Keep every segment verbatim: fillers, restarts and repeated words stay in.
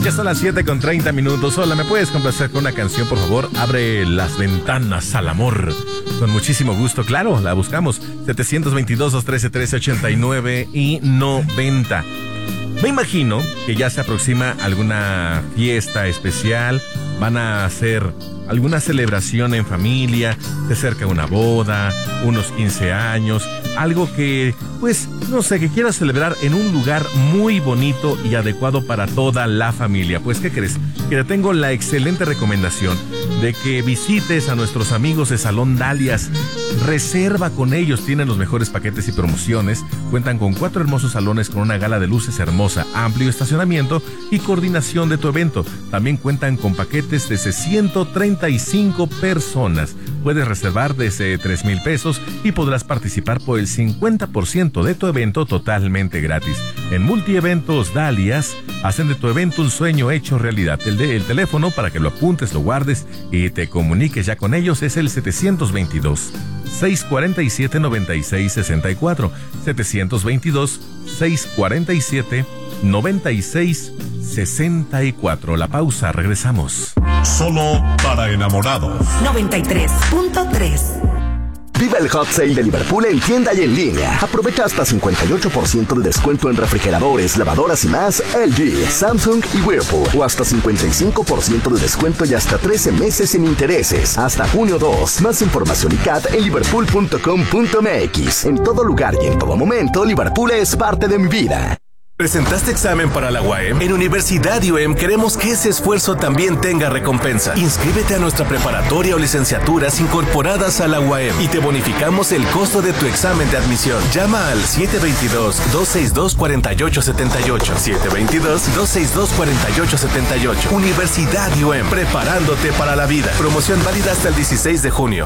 Ya son las siete con treinta minutos. Hola, ¿me puedes complacer con una canción, por favor? Abre las ventanas al amor. Con muchísimo gusto, claro, la buscamos. setecientos veintidós, doscientos trece, trece ochenta y nueve y noventa. Me imagino que ya se aproxima alguna fiesta especial. Van a hacer alguna celebración en familia, se acerca una boda, unos quince años, algo que, pues, no sé, que quieras celebrar en un lugar muy bonito y adecuado para toda la familia. Pues, ¿qué crees? Que te tengo la excelente recomendación de que visites a nuestros amigos de Salón Dalias. Reserva con ellos, tienen los mejores paquetes y promociones, cuentan con cuatro hermosos salones con una gala de luces hermosa, amplio estacionamiento y coordinación de tu evento. También cuentan con paquetes desde ciento treinta y cinco personas. Puedes reservar desde tres mil pesos y podrás participar por el cincuenta por ciento de tu evento totalmente gratis. En Multieventos Dalias hacen de tu evento un sueño hecho realidad. El, de, el teléfono para que lo apuntes, lo guardes y te comuniques ya con ellos es el setecientos veintidós, seiscientos cuarenta y siete, noventa y seis sesenta y cuatro. setecientos veintidós, seiscientos cuarenta y siete, noventa y seis sesenta y cuatro. La pausa, regresamos. Solo para enamorados. noventa y tres punto tres. Viva el Hot Sale de Liverpool en tienda y en línea. Aprovecha hasta cincuenta y ocho por ciento de descuento en refrigeradores, lavadoras y más L G, Samsung y Whirlpool. O hasta cincuenta y cinco por ciento de descuento y hasta trece meses sin intereses. Hasta junio dos. Más información y C A T en liverpool punto com punto m x. En todo lugar y en todo momento, Liverpool es parte de mi vida. ¿Presentaste examen para la U A M? En Universidad U E M queremos que ese esfuerzo también tenga recompensa. Inscríbete a nuestra preparatoria o licenciaturas incorporadas a la U A M y te bonificamos el costo de tu examen de admisión. Llama al siete veintidós, doscientos sesenta y dos, cuarenta y ocho setenta y ocho. siete veintidós, doscientos sesenta y dos, cuarenta y ocho setenta y ocho. Universidad U E M, preparándote para la vida. Promoción válida hasta el dieciséis de junio.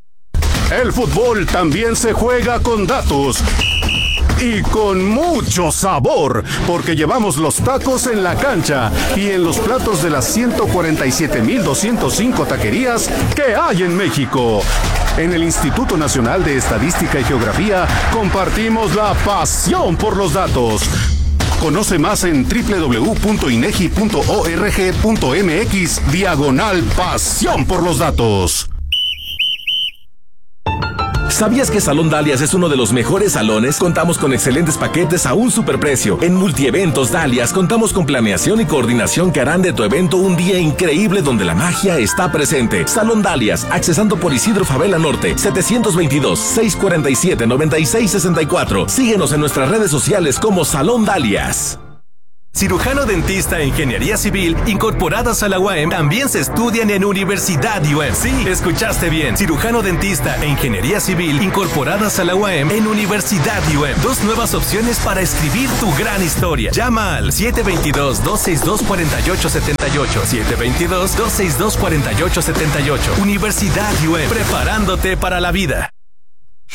El fútbol también se juega con datos. Y con mucho sabor, porque llevamos los tacos en la cancha y en los platos de las ciento cuarenta y siete mil doscientos cinco taquerías que hay en México. En el Instituto Nacional de Estadística y Geografía compartimos la pasión por los datos. Conoce más en doble u doble u doble u punto inegi punto org punto m x diagonal pasión por los datos. ¿Sabías que Salón Dalias es uno de los mejores salones? Contamos con excelentes paquetes a un superprecio. En Multieventos Dalias contamos con planeación y coordinación que harán de tu evento un día increíble donde la magia está presente. Salón Dalias, accesando por Isidro Favela Norte, setecientos veintidós, seiscientos cuarenta y siete, noventa y seis sesenta y cuatro. Síguenos en nuestras redes sociales como Salón Dalias. Cirujano dentista e ingeniería civil incorporadas a la U A M también se estudian en Universidad U E M. Sí, escuchaste bien. Cirujano dentista e ingeniería civil incorporadas a la U A M en Universidad U E M. Dos nuevas opciones para escribir tu gran historia. Llama al siete veintidós, doscientos sesenta y dos, cuarenta y ocho setenta y ocho. siete veintidós, doscientos sesenta y dos, cuarenta y ocho setenta y ocho. Universidad U E M, preparándote para la vida.